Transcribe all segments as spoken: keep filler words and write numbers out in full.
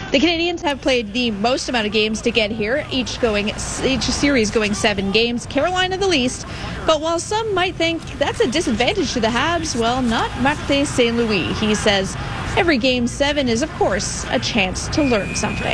The Canadians have played the most amount of games to get here, each going each series going seven games, Carolina the least. But while some might think that's a disadvantage to the Habs, well, not Martin Saint Louis. He says every game seven is, of course, a chance to learn something.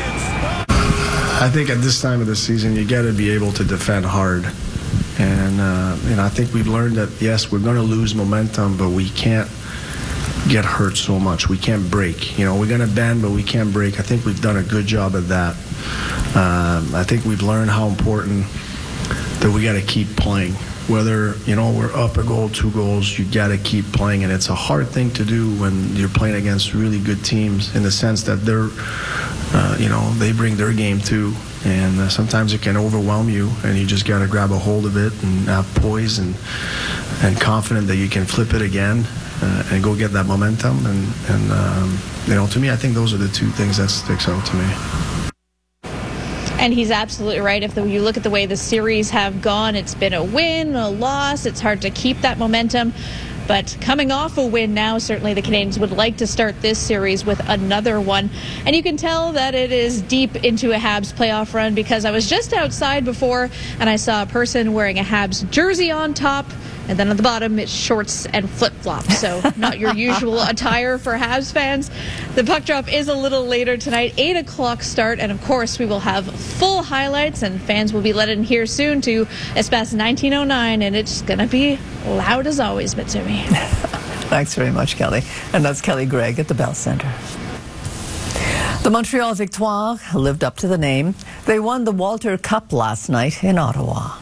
I think at this time of the season, you got to be able to defend hard. And, uh, and I think we've learned that, yes, we're going to lose momentum, but we can't get hurt so much. We can't break. You know, we're going to bend, but we can't break. I think we've done a good job at that. Um, I think we've learned how important that we got to keep playing. Whether, you know, we're up a goal, two goals, you got to keep playing. And it's a hard thing to do when you're playing against really good teams in the sense that they're, uh, you know, they bring their game too. And uh, sometimes it can overwhelm you, and you just got to grab a hold of it and have poise and, and confident that you can flip it again. Uh, and go get that momentum, and, and um, you know, to me, I think those are the two things that sticks out to me. And he's absolutely right. If the, you look at the way the series have gone, it's been a win, a loss. It's hard to keep that momentum. But coming off a win now, certainly the Canadians would like to start this series with another one. And you can tell that it is deep into a Habs playoff run, because I was just outside before and I saw a person wearing a Habs jersey on top. And then at the bottom, it's shorts and flip-flops. So not your usual attire for Habs fans. The puck drop is a little later tonight, eight o'clock start. And, of course, we will have full highlights, and fans will be let in here soon to Espace nineteen oh nine. And it's going to be loud as always, Mitsumi. Thanks very much, Kelly. And that's Kelly Gregg at the Bell Centre. The Montreal Victoire lived up to the name. They won the Walter Cup last night in Ottawa.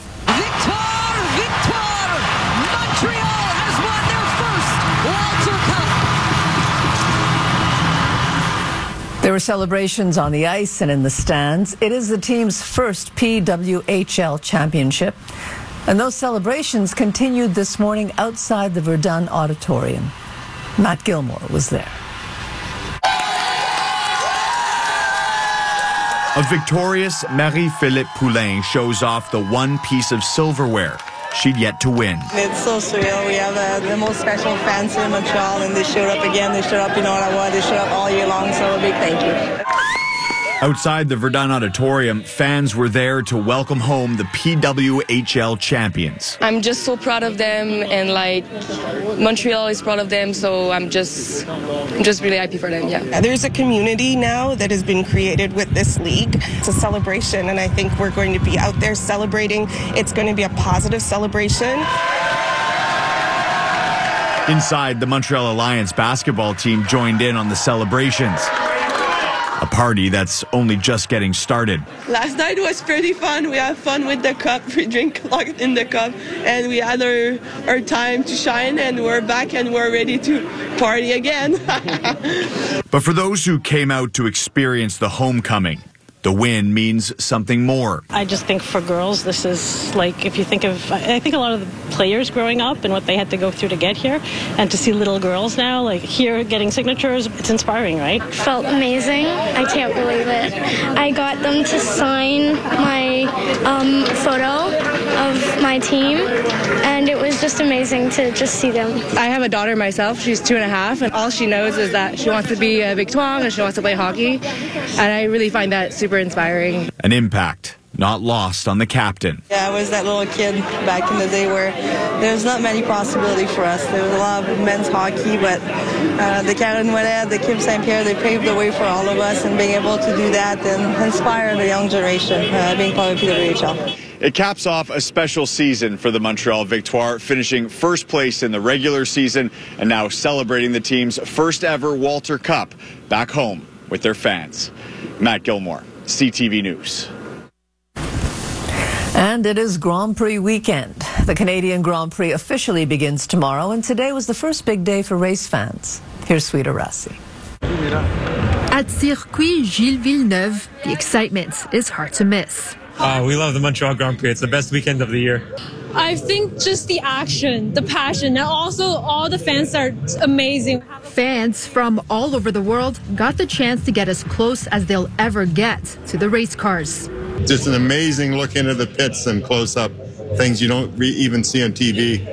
There were celebrations on the ice and in the stands. It is the team's first P W H L championship. And those celebrations continued this morning outside the Verdun Auditorium. Matt Gilmore was there. A victorious Marie-Philippe Poulin shows off the one piece of silverware she'd yet to win. It's so surreal. We have uh, the most special fans here in Montreal, and they showed up again. They showed up in Ottawa. They showed up all year long, so a big thank you. Outside the Verdun Auditorium, fans were there to welcome home the P W H L champions. I'm just so proud of them, and like Montreal is proud of them, so I'm just I'm just really happy for them. Yeah. There's a community now that has been created with this league. It's a celebration, and I think we're going to be out there celebrating. It's going to be a positive celebration. Inside, the Montreal Alliance basketball team joined in on the celebrations. A party that's only just getting started. Last night was pretty fun. We had fun with the cup. We drink a lot in the cup, and we had our, our time to shine, and we're back and we're ready to party again. But for those who came out to experience the homecoming, the win means something more. I just think for girls, this is like, if you think of, I think a lot of the players growing up and what they had to go through to get here, and to see little girls now, like here getting signatures, it's inspiring, right? Felt amazing. I can't believe it. I got them to sign my um, photo of my team, and it was just amazing to just see them. I have a daughter myself. She's two and a half, and all she knows is that she wants to be a Victoire and she wants to play hockey, and I really find that super inspiring. An impact not lost on the captain. Yeah, I was that little kid back in the day where there was not many possibilities for us. There was a lot of men's hockey, but uh, the Karen Ouellet, the Kim Saint-Pierre, they paved the way for all of us, and being able to do that and inspire the young generation, uh, being part of P W H L. It caps off a special season for the Montreal Victoire, finishing first place in the regular season and now celebrating the team's first ever Walter Cup back home with their fans. Matt Gilmore, C T V News. And it is Grand Prix weekend. The Canadian Grand Prix officially begins tomorrow, and today was the first big day for race fans. Here's Sweeta Rassi. At Circuit Gilles Villeneuve, the excitement is hard to miss. Uh, we love the Montreal Grand Prix. It's the best weekend of the year. I think just the action, the passion, and also all the fans are amazing. Fans from all over the world got the chance to get as close as they'll ever get to the race cars. Just an amazing look into the pits and close up, things you don't re even see on T V.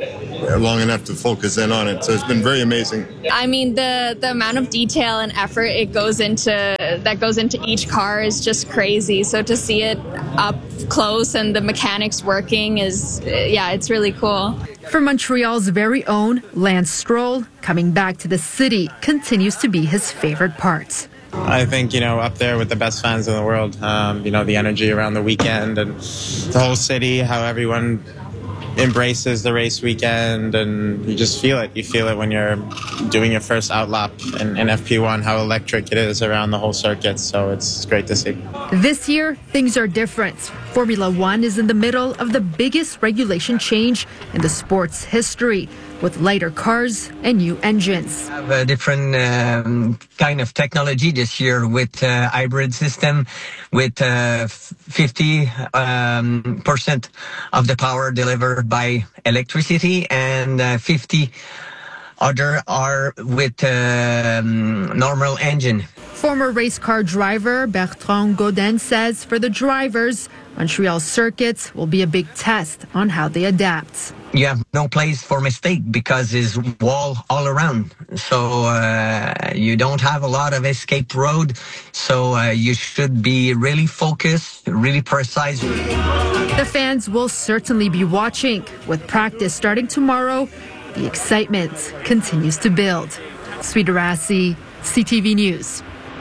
long enough to focus in on it. So it's been very amazing. I mean, the the amount of detail and effort it goes into that goes into each car is just crazy. So to see it up close and the mechanics working is, yeah, it's really cool. For Montreal's very own Lance Stroll, coming back to the city continues to be his favorite part. I think, you know, up there with the best fans in the world, um, you know, the energy around the weekend and the whole city, how everyone embraces the race weekend, and you just feel it. You feel it when you're doing your first outlap in, in F P one, how electric it is around the whole circuit. So it's great to see. This year, things are different. Formula One is in the middle of the biggest regulation change in the sport's history, with lighter cars and new engines. Have a different um, kind of technology this year with uh, hybrid system, with uh, fifty um, percent of the power delivered by electricity, and uh, fifty other are with um, normal engine. Former race car driver Bertrand Godin says for the drivers, Montreal circuit will be a big test on how they adapt. You have no place for mistake because there's wall all around. So uh, you don't have a lot of escape road. So uh, you should be really focused, really precise. The fans will certainly be watching. With practice starting tomorrow, the excitement continues to build. Sweet Arasi, C T V News.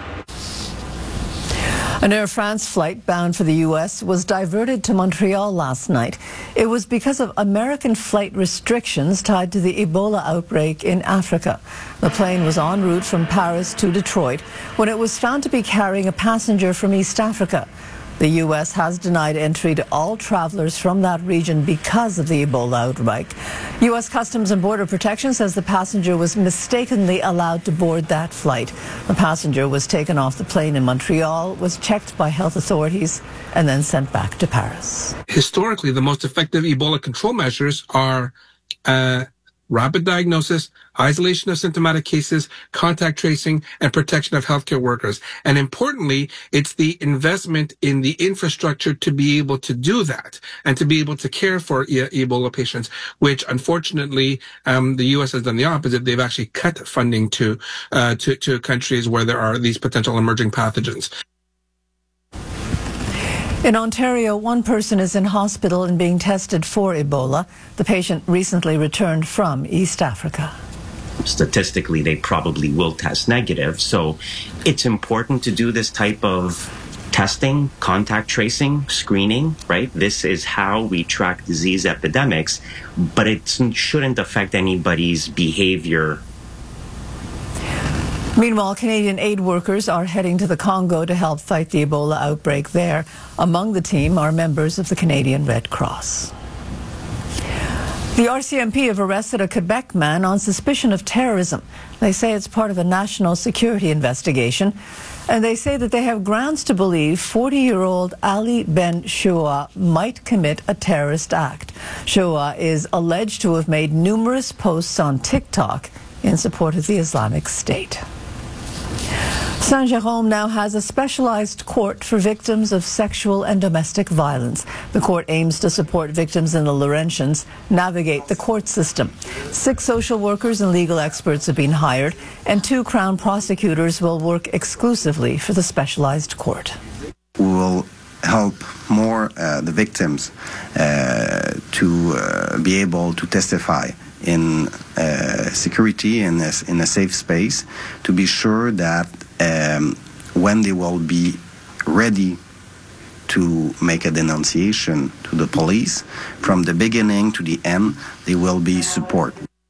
An Air France flight bound for the U S was diverted to Montreal last night. It was because of American flight restrictions tied to the Ebola outbreak in Africa. The plane was en route from Paris to Detroit when it was found to be carrying a passenger from East Africa. The U S has denied entry to all travelers from that region because of the Ebola outbreak. U S Customs and Border Protection says the passenger was mistakenly allowed to board that flight. The passenger was taken off the plane in Montreal, was checked by health authorities, and then sent back to Paris. Historically, the most effective Ebola control measures are uh, rapid diagnosis, isolation of symptomatic cases, contact tracing, and protection of healthcare workers. And importantly, it's the investment in the infrastructure to be able to do that and to be able to care for e- Ebola patients, which unfortunately, um, the U S has done the opposite. They've actually cut funding to, uh, to, to countries where there are these potential emerging pathogens. In Ontario, one person is in hospital and being tested for Ebola. The patient recently returned from East Africa. Statistically, they probably will test negative. So it's important to do this type of testing, contact tracing, screening, right? This is how we track disease epidemics, but it shouldn't affect anybody's behavior. Meanwhile, Canadian aid workers are heading to the Congo to help fight the Ebola outbreak there. Among the team are members of the Canadian Red Cross. The R C M P have arrested a Quebec man on suspicion of terrorism. They say it's part of a national security investigation. And they say that they have grounds to believe forty-year-old Ali Ben Shoua might commit a terrorist act. Shoua is alleged to have made numerous posts on TikTok in support of the Islamic State. Saint-Jérôme now has a specialized court for victims of sexual and domestic violence. The court aims to support victims in the Laurentians navigate the court system. Six social workers and legal experts have been hired, and two Crown prosecutors will work exclusively for the specialized court. We will help more uh, the victims uh, to uh, be able to testify in uh, security, in a, in a safe space, to be sure that um, when they will be ready to make a denunciation to the police, from the beginning to the end, they will be support.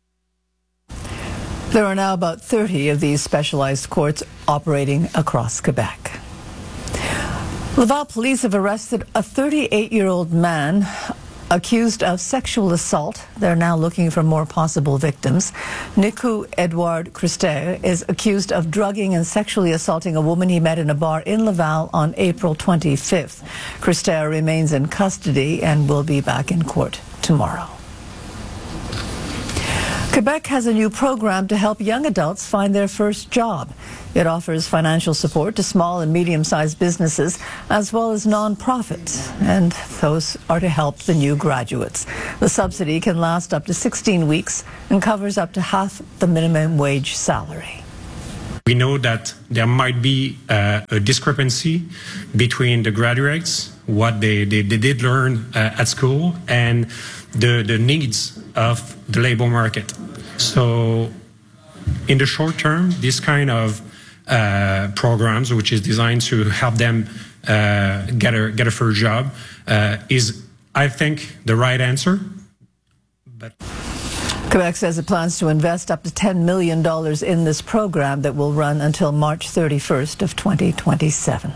There are now about thirty of these specialized courts operating across Quebec. Laval police have arrested a thirty-eight-year-old man accused of sexual assault. They're now looking for more possible victims. Niku Edouard Christer is accused of drugging and sexually assaulting a woman he met in a bar in Laval on April twenty-fifth. Christer remains in custody and will be back in court tomorrow. Quebec has a new program to help young adults find their first job. It offers financial support to small and medium-sized businesses as well as non-profits, and those are to help the new graduates. The subsidy can last up to sixteen weeks and covers up to half the minimum wage salary. We know that there might be uh, a discrepancy between the graduates, what they, they, they did learn uh, at school, and the, the needs of the labor market. So in the short term, this kind of uh, programs, which is designed to help them uh, get, a, get a first job, uh, is, I think, the right answer. But Quebec says it plans to invest up to ten million dollars in this program that will run until March thirty-first of twenty twenty-seven.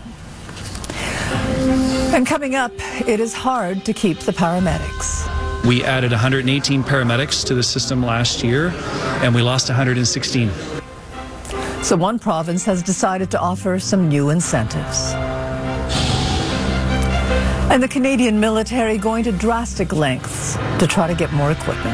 And coming up, it is hard to keep the paramedics. We added one hundred eighteen paramedics to the system last year, and we lost one hundred sixteen. So one province has decided to offer some new incentives. And the Canadian military going to drastic lengths to try to get more equipment.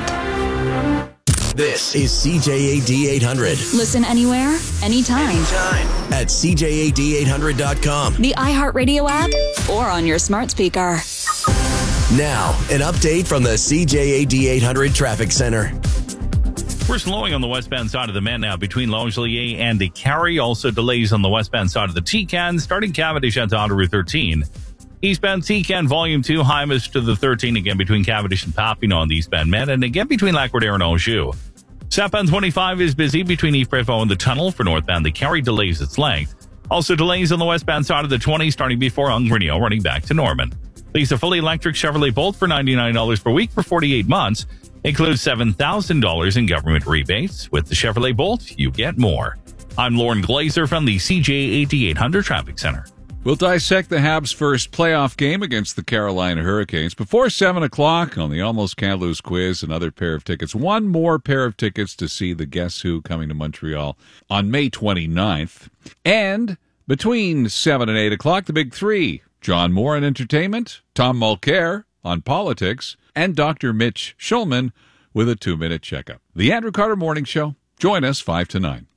This is C J A D eight hundred. Listen anywhere, anytime. Anytime. At C J A D eight hundred dot com. The iHeartRadio app or on your smart speaker. Now, an update from the C J A D eight hundred Traffic Center. We're slowing on the westbound side of the Met now between Longueuil and Décarie. Also delays on the westbound side of the T-Can, starting Cavendish at Auto Route thirteen. Eastbound T-Can Volume two, highest to the thirteen, again between Cavendish and Papineau on the eastbound Met, and again between Lac-Roder and Anjou. Southbound twenty-five is busy between Yves-Prévost and the tunnel. For northbound, the Décarie delays its length. Also delays on the westbound side of the twenty, starting before Ungrinio, running back to Norman. Lease a fully electric Chevrolet Bolt for ninety-nine dollars per week for forty-eight months. Includes seven thousand dollars in government rebates. With the Chevrolet Bolt, you get more. I'm Lauren Glazer from the C J A D eight hundred Traffic Center. We'll dissect the Habs' first playoff game against the Carolina Hurricanes. Before seven o'clock on the Almost Can't Lose quiz, another pair of tickets. One more pair of tickets to see the Guess Who coming to Montreal on May twenty-ninth. And between seven and eight o'clock, the big three. John Moore on entertainment, Tom Mulcair on politics, and Doctor Mitch Schulman with a two-minute checkup. The Andrew Carter Morning Show. Join us five to nine.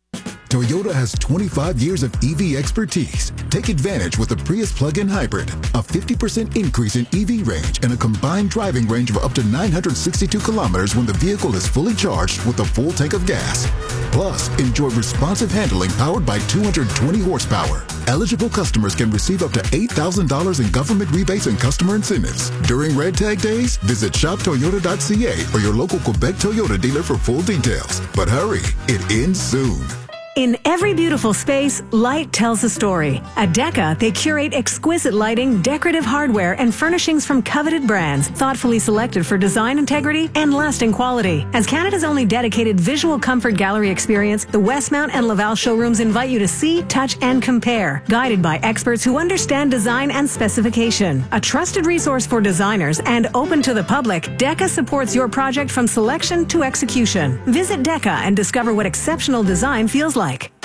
Toyota has twenty-five years of E V expertise. Take advantage with the Prius plug-in hybrid. A fifty percent increase in E V range and a combined driving range of up to nine hundred sixty-two kilometers when the vehicle is fully charged with a full tank of gas. Plus, enjoy responsive handling powered by two hundred twenty horsepower. Eligible customers can receive up to eight thousand dollars in government rebates and customer incentives. During Red Tag Days, visit shop toyota dot c a or your local Quebec Toyota dealer for full details. But hurry, it ends soon. In every beautiful space, light tells a story. At Deca, they curate exquisite lighting, decorative hardware, and furnishings from coveted brands, thoughtfully selected for design integrity and lasting quality. As Canada's only dedicated visual comfort gallery experience, the Westmount and Laval showrooms invite you to see, touch, and compare, guided by experts who understand design and specification. A trusted resource for designers and open to the public, Deca supports your project from selection to execution. Visit Deca and discover what exceptional design feels like. Like.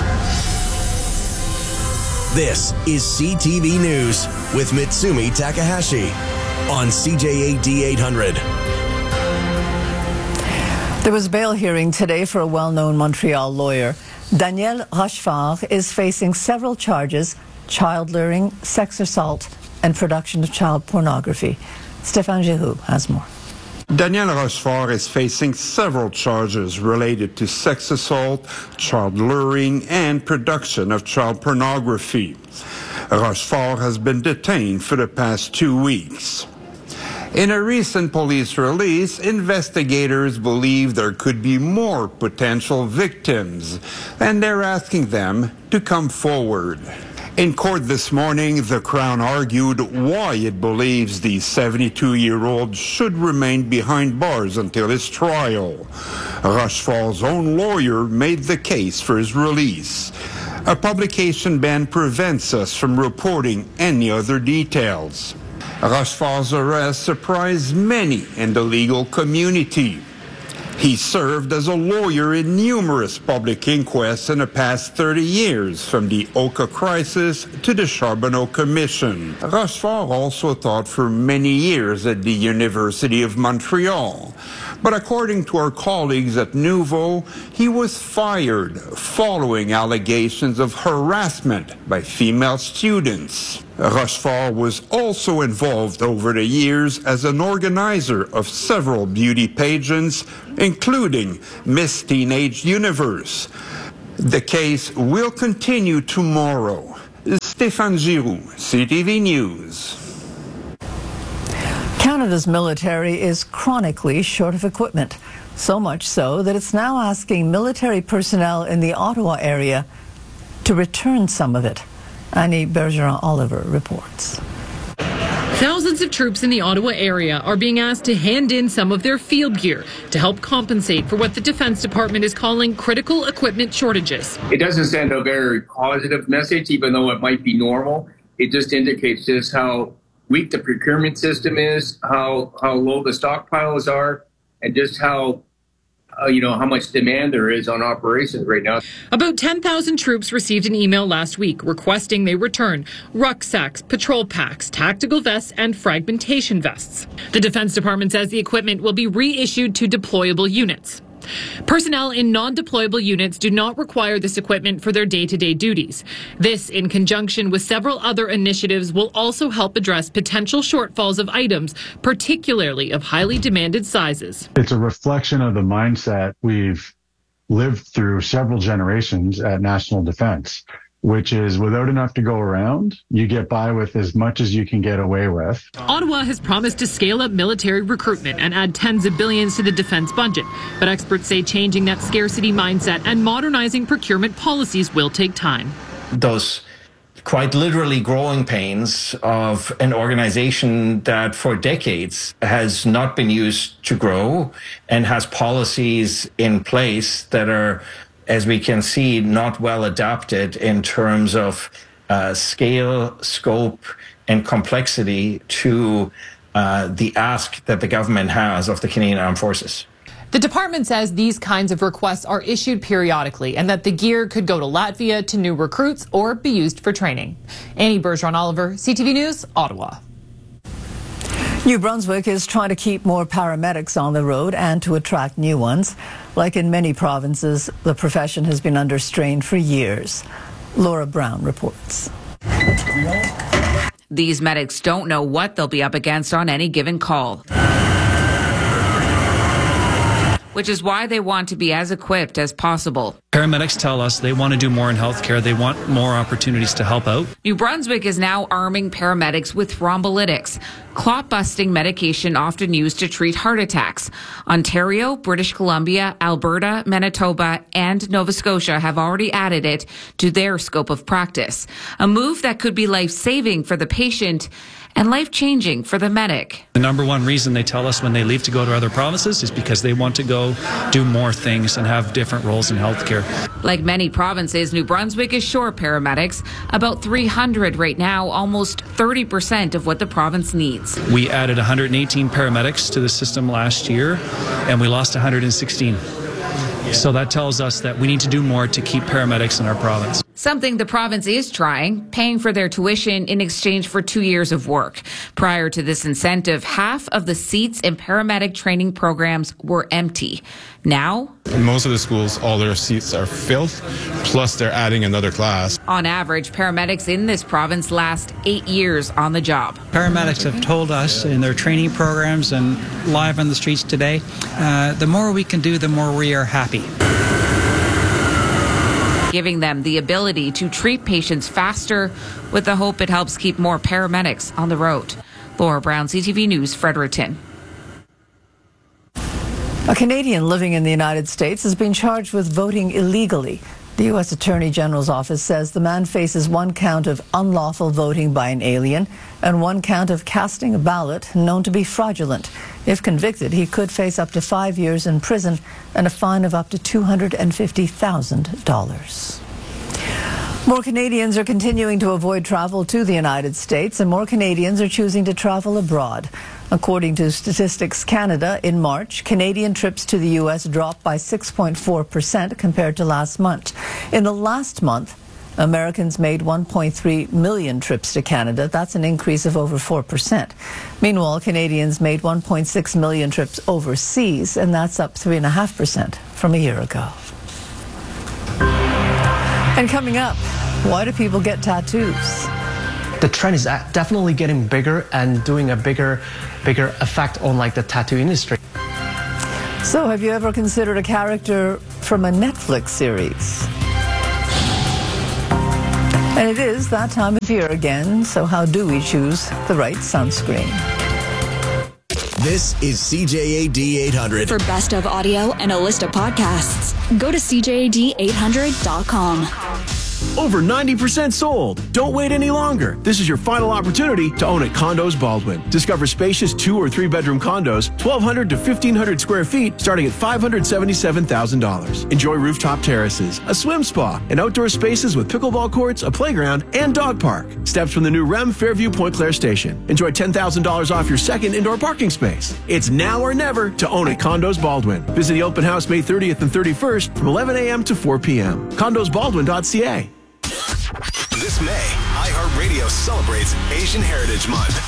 This is C T V News with Mitsumi Takahashi on C J A D eight hundred. There was a bail hearing today for a well-known Montreal lawyer. Daniel Rochefort is facing several charges: child luring, sex assault, and production of child pornography. Stéphane Giroux has more. Daniel Rochefort is facing several charges related to sex assault, child luring, and production of child pornography. Rochefort has been detained for the past two weeks. In a recent police release, investigators believe there could be more potential victims, and they're asking them to come forward. In court this morning, the Crown argued why it believes the seventy-two-year-old should remain behind bars until his trial. Rochefort's own lawyer made the case for his release. A publication ban prevents us from reporting any other details. Rochefort's arrest surprised many in the legal community. He served as a lawyer in numerous public inquests in the past thirty years, from the Oka crisis to the Charbonneau Commission. Rochefort also taught for many years at the University of Montreal. But according to our colleagues at Nouveau, he was fired following allegations of harassment by female students. Rochefort was also involved over the years as an organizer of several beauty pageants, including Miss Teenage Universe. The case will continue tomorrow. Stéphane Giroux, C T V News. Canada's military is chronically short of equipment, so much so that it's now asking military personnel in the Ottawa area to return some of it. Annie Bergeron-Oliver reports. Thousands of troops in the Ottawa area are being asked to hand in some of their field gear to help compensate for what the Defense Department is calling critical equipment shortages. It doesn't send a very positive message, even though it might be normal. It just indicates just how weak the procurement system is, how, how low the stockpiles are, and just how Uh, you know, how much demand there is on operations right now. About ten thousand troops received an email last week requesting they return rucksacks, patrol packs, tactical vests, and fragmentation vests. The Defense Department says the equipment will be reissued to deployable units. Personnel in non-deployable units do not require this equipment for their day-to-day duties. This, in conjunction with several other initiatives, will also help address potential shortfalls of items, particularly of highly demanded sizes. It's a reflection of the mindset we've lived through several generations at National Defense, which is without enough to go around, you get by with as much as you can get away with. Ottawa has promised to scale up military recruitment and add tens of billions to the defense budget. But experts say changing that scarcity mindset and modernizing procurement policies will take time. Those quite literally growing pains of an organization that for decades has not been used to grow and has policies in place that are, as we can see, not well adapted in terms of uh, scale, scope, and complexity to uh, the ask that the government has of the Canadian Armed Forces. The department says these kinds of requests are issued periodically and that the gear could go to Latvia to new recruits or be used for training. Annie Bergeron-Oliver, C T V News, Ottawa. New Brunswick is trying to keep more paramedics on the road and to attract new ones. Like in many provinces, the profession has been under strain for years. Laura Brown reports. These medics don't know what they'll be up against on any given call, which is why they want to be as equipped as possible. Paramedics tell us they want to do more in healthcare. They want more opportunities to help out. New Brunswick is now arming paramedics with thrombolytics, clot-busting medication often used to treat heart attacks. Ontario, British Columbia, Alberta, Manitoba, and Nova Scotia have already added it to their scope of practice. A move that could be life-saving for the patient and life-changing for the medic. The number one reason they tell us when they leave to go to other provinces is because they want to go do more things and have different roles in healthcare. Like many provinces, New Brunswick is short paramedics, about three hundred right now, almost thirty percent of what the province needs. We added one hundred eighteen paramedics to the system last year, and we lost one hundred sixteen. So that tells us that we need to do more to keep paramedics in our province. Something the province is trying, paying for their tuition in exchange for two years of work. Prior to this incentive, half of the seats in paramedic training programs were empty. Now, in most of the schools, all their seats are filled, plus they're adding another class. On average, paramedics in this province last eight years on the job. Paramedics have told us in their training programs and live on the streets today, uh, the more we can do, the more we are happy. Giving them the ability to treat patients faster with the hope it helps keep more paramedics on the road. Laura Brown, C T V News, Fredericton. A Canadian living in the United States has been charged with voting illegally. The U S Attorney General's office says the man faces one count of unlawful voting by an alien and one count of casting a ballot known to be fraudulent. If convicted, he could face up to five years in prison and a fine of up to two hundred fifty thousand dollars. More Canadians are continuing to avoid travel to the United States, and more Canadians are choosing to travel abroad. According to Statistics Canada, in March, Canadian trips to the U S dropped by six point four percent compared to last month. In the last month, Americans made one point three million trips to Canada. That's an increase of over four percent. Meanwhile, Canadians made one point six million trips overseas, and that's up three point five percent from a year ago. And coming up, why do people get tattoos? The trend is definitely getting bigger and doing a bigger, bigger effect on like the tattoo industry. So have you ever considered a character from a Netflix series? And it is that time of year again, so how do we choose the right sunscreen? This is C J A D eight hundred. For best of audio and a list of podcasts, go to C J A D eight hundred dot com. Over ninety percent sold. Don't wait any longer. This is your final opportunity to own at Condos Baldwin. Discover spacious two or three bedroom condos, twelve hundred to fifteen hundred square feet, starting at five hundred seventy-seven thousand dollars. Enjoy rooftop terraces, a swim spa, and outdoor spaces with pickleball courts, a playground, and dog park. Steps from the new R E M Fairview Point Claire Station. Enjoy ten thousand dollars off your second indoor parking space. It's now or never to own at Condos Baldwin. Visit the open house May thirtieth and thirty-first from eleven a.m. to four p.m. condos baldwin dot c a. This May, iHeartRadio celebrates Asian Heritage Month.